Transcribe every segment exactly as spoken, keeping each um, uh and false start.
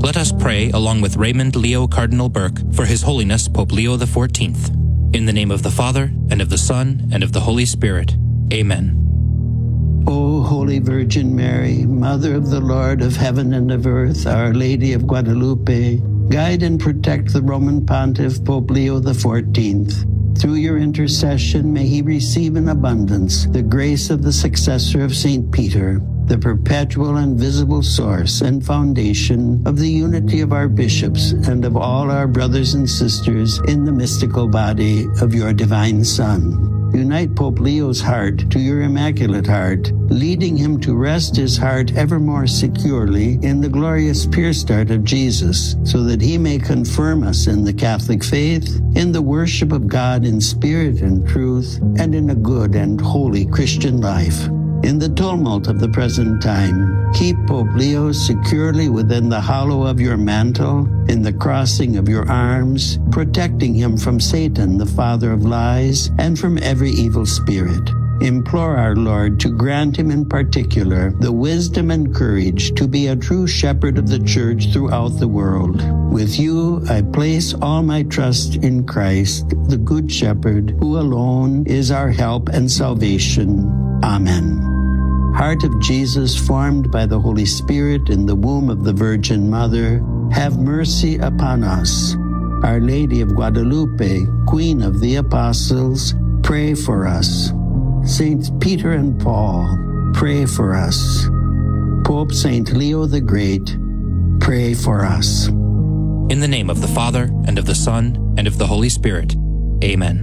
Let us pray along with Raymond Leo Cardinal Burke for His Holiness Pope Leo the fourteenth. In the name of the Father, and of the Son, and of the Holy Spirit. Amen. O Holy Virgin Mary, Mother of the Lord of heaven and of earth, Our Lady of Guadalupe, guide and protect the Roman Pontiff Pope Leo the fourteenth. Through your intercession, may he receive in abundance the grace of the successor of Saint Peter, the perpetual and visible source and foundation of the unity of our bishops and of all our brothers and sisters in the mystical body of your divine Son. Unite Pope Leo's heart to your Immaculate Heart, leading him to rest his heart ever more securely in the glorious pierced heart of Jesus, so that he may confirm us in the Catholic faith, in the worship of God in spirit and truth, and in a good and holy Christian life. In the tumult of the present time, keep Pope Leo securely within the hollow of your mantle, in the crossing of your arms, protecting him from Satan, the father of lies, and from every evil spirit. Implore our Lord to grant him in particular the wisdom and courage to be a true shepherd of the Church throughout the world. With you, I place all my trust in Christ, the Good Shepherd, who alone is our help and salvation. Amen. Heart of Jesus, formed by the Holy Spirit in the womb of the Virgin Mother, have mercy upon us. Our Lady of Guadalupe, Queen of the Apostles, pray for us. Saints Peter and Paul, pray for us. Pope Saint Leo the Great, pray for us. In the name of the Father, and of the Son, and of the Holy Spirit. Amen.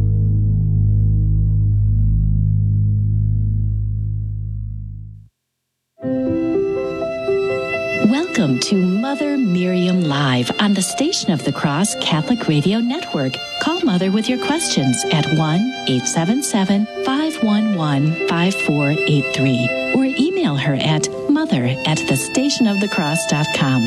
Welcome to Mother Miriam Live on the Station of the Cross Catholic Radio Network. Call Mother with your questions at one eight seven seven, five one one, five four eight three or email her at mother at the station of the cross dot com.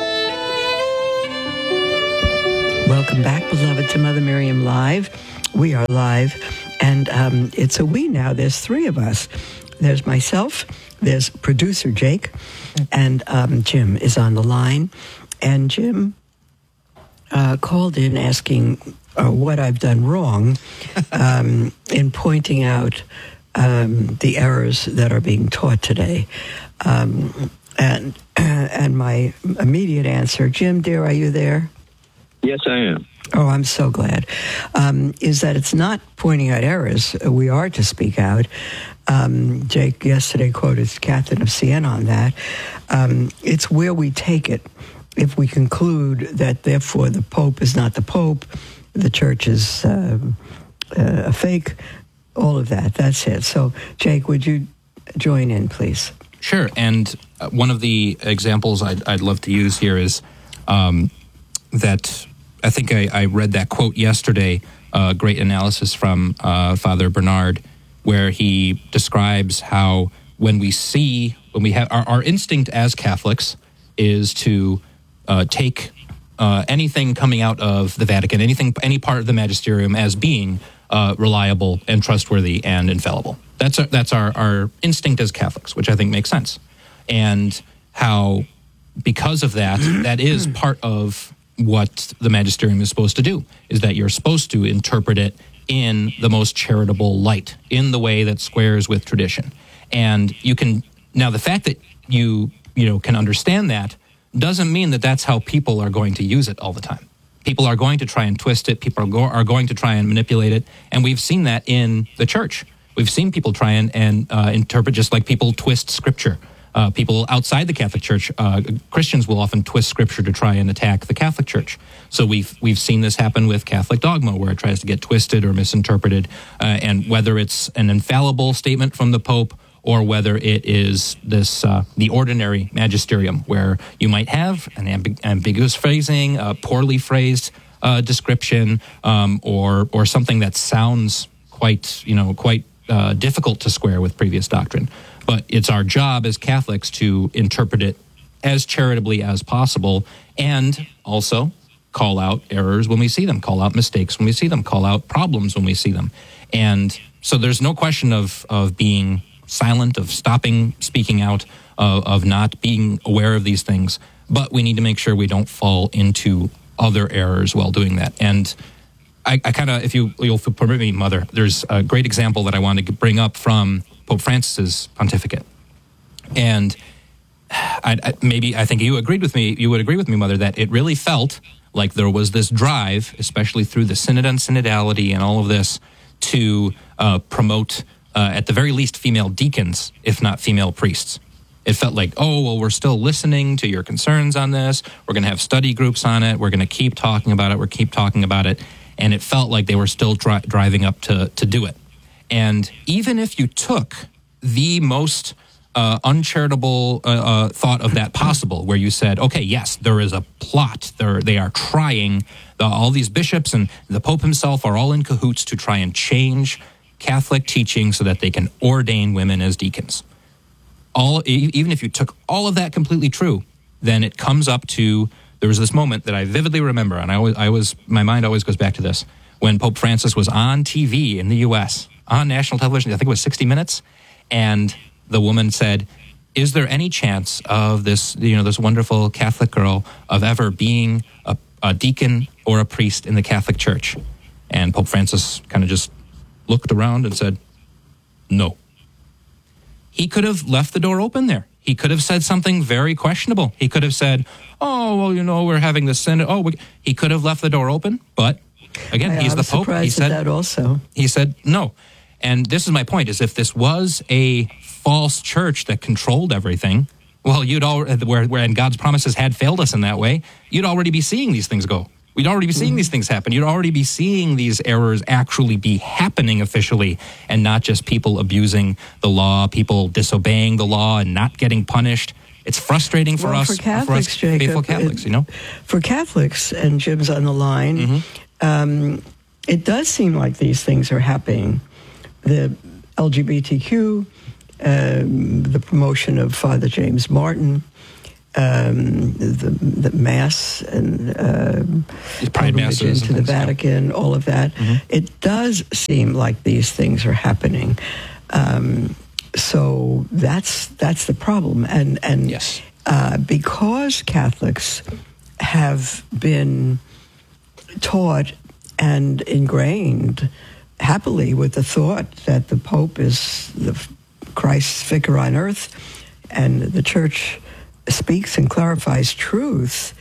Welcome back, beloved, to Mother Miriam Live. We are live, and um, it's a we now. There's three of us. There's myself, there's producer Jake, and um, Jim is on the line. And Jim uh, called in asking uh, what I've done wrong um, in pointing out um, the errors that are being taught today. Um, and and my immediate answer, Jim, dear, are you there? Yes, I am. Oh, I'm so glad. Um, is that it's not pointing out errors. We are to speak out. Um, Jake yesterday quoted Catherine of Siena on that. Um, it's where we take it. If we conclude that, therefore, the Pope is not the Pope, the Church is uh, uh, a fake, all of that, that's it. So, Jake, would you join in, please? Sure. And uh, one of the examples I'd, I'd love to use here is um, that I think I, I read that quote yesterday, uh, great analysis from uh, Father Bernard, where he describes how when we see, when we have, our, our instinct as Catholics is to uh, take uh, anything coming out of the Vatican, anything, any part of the magisterium as being uh, reliable and trustworthy and infallible. That's our, that's our, our instinct as Catholics, which I think makes sense. And how, because of that, that is part of what the magisterium is supposed to do, is that you're supposed to interpret it in the most charitable light, in the way that squares with tradition. And you can, now the fact that you, you know, can understand that doesn't mean that that's how people are going to use it all the time. People are going to try and twist it. People are, go, are going to try and manipulate it. And we've seen that in the church. We've seen people try and, and uh, interpret, just like people twist scripture. Uh, people outside the Catholic Church, uh, Christians will often twist Scripture to try and attack the Catholic Church. So we've we've seen this happen with Catholic dogma, where it tries to get twisted or misinterpreted, uh, and whether it's an infallible statement from the Pope or whether it is this uh, the ordinary magisterium, where you might have an amb- ambiguous phrasing, a poorly phrased uh, description, um, or or something that sounds quite you know quite uh, difficult to square with previous doctrine. But it's our job as Catholics to interpret it as charitably as possible, and also call out errors when we see them, call out mistakes when we see them, call out problems when we see them. And so there's no question of, of being silent, of stopping speaking out, of, of not being aware of these things, but we need to make sure we don't fall into other errors while doing that. And I, I kind of, if you, you'll permit me, Mother, there's a great example that I want to bring up from Pope Francis's pontificate. And I, I, maybe I think you agreed with me, you would agree with me, Mother, that it really felt like there was this drive, especially through the synod and synodality and all of this, to uh, promote, uh, at the very least, female deacons, if not female priests. It felt like, oh, well, we're still listening to your concerns on this. We're going to have study groups on it. We're going to keep talking about it. We're keep talking about it. And it felt like they were still dri- driving up to, to do it. And even if you took the most uh, uncharitable uh, uh, thought of that possible, where you said, okay, yes, there is a plot. They're, they are trying, the, all these bishops and the Pope himself are all in cahoots to try and change Catholic teaching so that they can ordain women as deacons. All, even if you took all of that completely true, then it comes up to, there was this moment that I vividly remember, and I always, I was, my mind always goes back to this, when Pope Francis was on T V in the U S, on national television, I think it was sixty minutes, and the woman said, is there any chance of this, you know, this wonderful Catholic girl of ever being a, a deacon or a priest in the Catholic Church? And Pope Francis kind of just looked around and said, no. He could have left the door open there. He could have said something very questionable. He could have said, oh, well, you know, we're having the synod. Oh, we... he could have left the door open, but again, I, he's I the Pope. Surprised he said at that also. He said no. And this is my point, is if this was a false church that controlled everything, well, you'd all, where, where and God's promises had failed us in that way, you'd already be seeing these things go. We'd already be seeing mm. these things happen. You'd already be seeing these errors actually be happening officially, and not just people abusing the law, people disobeying the law and not getting punished. It's frustrating for well, us, for Catholics, for us Jacob, faithful Catholics, it, you know? For Catholics, and Jim's on the line, mm-hmm. um, it does seem like these things are happening. The L G B T Q, um, the promotion of Father James Martin, um, the, the Mass and uh, Pride Masses into the Vatican, yeah. all of that. Mm-hmm. It does seem like these things are happening. Um, so that's that's the problem. And, and yes. uh, because Catholics have been taught and ingrained happily with the thought that the Pope is the Christ's vicar on earth, and the Church speaks and clarifies truth,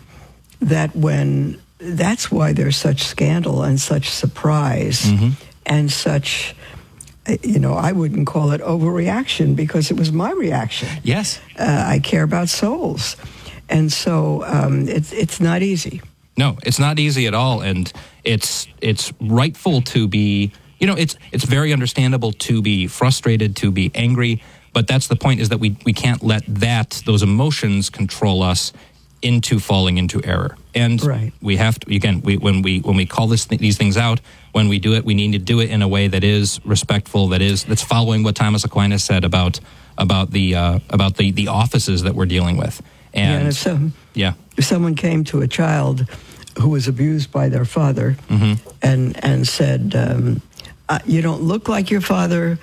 that when that's why there's such scandal and such surprise mm-hmm. and such, you know, I wouldn't call it overreaction, because it was my reaction. Yes. Uh, I care about souls. And so um, it's it's not easy. No, it's not easy at all, and it's it's rightful to be, you know, it's it's very understandable to be frustrated, to be angry, but that's the point, is that we, we can't let that, those emotions control us into falling into error. And right. we have to, again, we, when we when we call this these things out, when we do it, we need to do it in a way that is respectful, that is that's following what Thomas Aquinas said about about the uh, about the, the offices that we're dealing with. And, yeah, and if, some, yeah. if someone came to a child who was abused by their father mm-hmm. and and said, um, uh, you don't look like your father,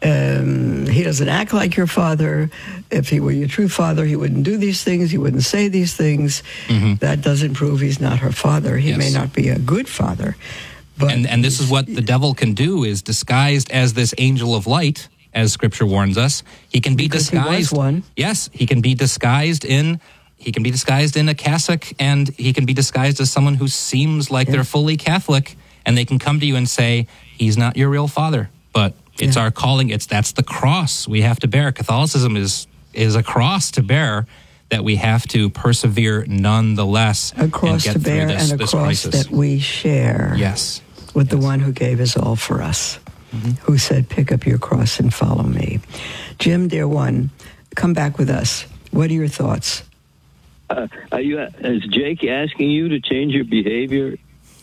um, he doesn't act like your father, if he were your true father, he wouldn't do these things, he wouldn't say these things, mm-hmm. that doesn't prove he's not her father. He yes. may not be a good father. But and, and this is what the devil can do, is disguised as this angel of light, as Scripture warns us. He can be disguised. He was one. Yes, he can be disguised in he can be disguised in a cassock, and he can be disguised as someone who seems like yeah. they're fully Catholic, and they can come to you and say, he's not your real father. But it's yeah. our calling. It's that's the cross we have to bear. Catholicism is is a cross to bear that we have to persevere nonetheless. A cross and get to bear through this, and a this cross crisis. that we share. Yes. With yes. the one who gave his all for us, mm-hmm. who said, pick up your cross and follow me. Jim, dear one, come back with us. What are your thoughts? Uh, are you, is Jake asking you to change your behavior?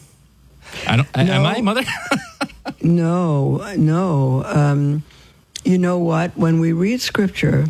I don't. No, am I, Mother? no, no. Um, you know what? When we read Scripture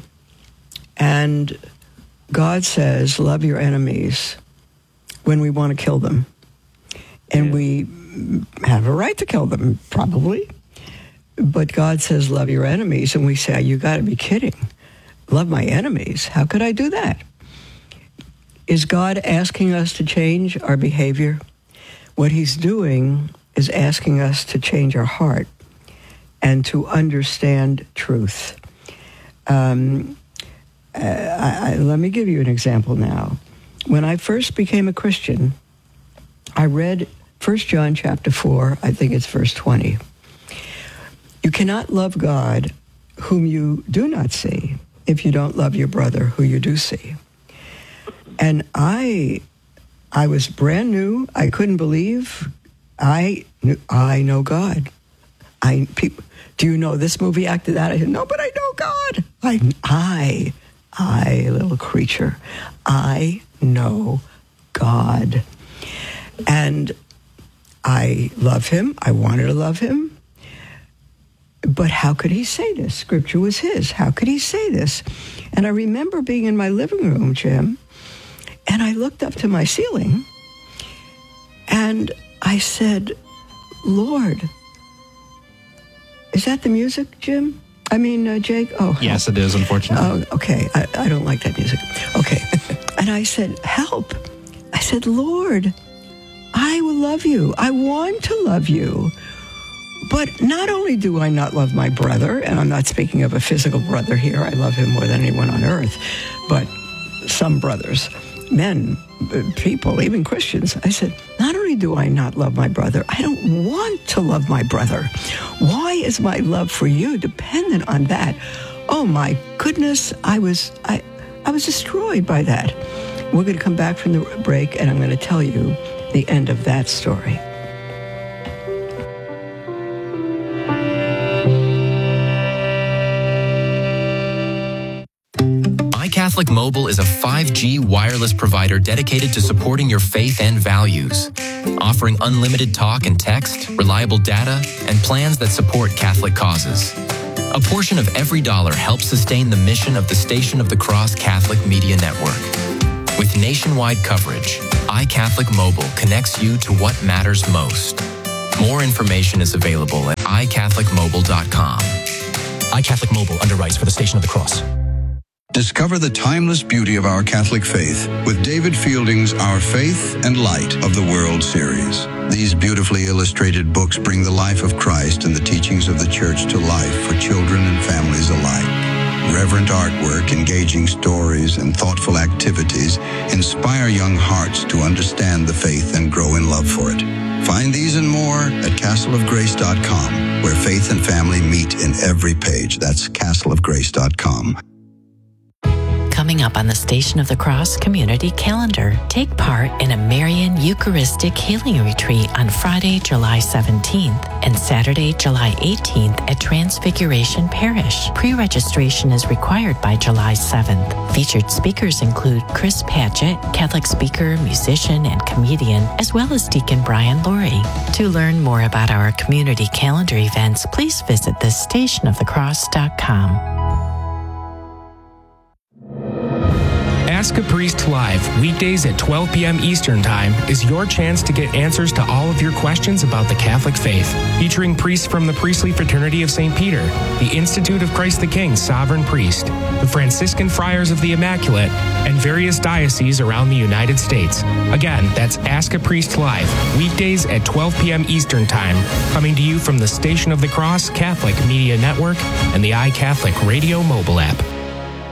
and God says, love your enemies, when we want to kill them, and yeah. we have a right to kill them, probably, but God says, love your enemies, and we say, you got to be kidding. love my enemies. How could I do that? Is God asking us to change our behavior? What he's doing is asking us to change our heart and to understand truth. Um, uh, I, I, let me give you an example now. When I first became a Christian, I read First John chapter four, I think it's verse twenty. You cannot love God whom you do not see if you don't love your brother who you do see. And I I was brand new. I couldn't believe I knew, I know God. I people, do you know this movie actor that? I said, no, but I know God. I, I, I, little creature, I know God. And I love him. I wanted to love him. But how could he say this? Scripture was his. How could he say this? And I remember being in my living room, Jim, and I looked up to my ceiling, and I said, Lord, is that the music, Jim? I mean, uh, Jake? Oh, yes, it is, unfortunately. Oh, okay. I, I don't like that music. Okay. And I said, help. I said, Lord, I will love you. I want to love you. But not only do I not love my brother, and I'm not speaking of a physical brother here, I love him more than anyone on earth, but some brothers, men, people, even Christians, I said, not only do I not love my brother, I don't want to love my brother. Why is my love for you dependent on that? Oh my goodness, I was I, I was destroyed by that. We're going to come back from the break, and I'm going to tell you the end of that story. iCatholic Mobile is a five G wireless provider dedicated to supporting your faith and values, offering unlimited talk and text, reliable data, and plans that support Catholic causes. A portion of every dollar helps sustain the mission of the Station of the Cross Catholic Media Network. With nationwide coverage, iCatholic Mobile connects you to what matters most. More information is available at i catholic mobile dot com. iCatholic Mobile underwrites for the Station of the Cross. Discover the timeless beauty of our Catholic faith with David Fielding's Our Faith and Light of the World series. These beautifully illustrated books bring the life of Christ and the teachings of the Church to life for children and families alike. Reverent artwork, engaging stories, and thoughtful activities inspire young hearts to understand the faith and grow in love for it. Find these and more at castle of grace dot com, where faith and family meet in every page. That's castle of grace dot com. Coming up on the Station of the Cross Community Calendar, take part in a Marian Eucharistic Healing Retreat on Friday, July seventeenth and Saturday, July eighteenth at Transfiguration Parish. Pre-registration is required by July seventh. Featured speakers include Chris Padgett, Catholic speaker, musician, and comedian, as well as Deacon Brian Laurie. To learn more about our community calendar events, please visit the station of the cross dot com. Ask a Priest Live, weekdays at twelve p.m. Eastern Time, is your chance to get answers to all of your questions about the Catholic faith. Featuring priests from the Priestly Fraternity of Saint Peter, the Institute of Christ the King Sovereign Priest, the Franciscan Friars of the Immaculate, and various dioceses around the United States. Again, that's Ask a Priest Live, weekdays at twelve p.m. Eastern Time, coming to you from the Station of the Cross Catholic Media Network and the iCatholic Radio mobile app.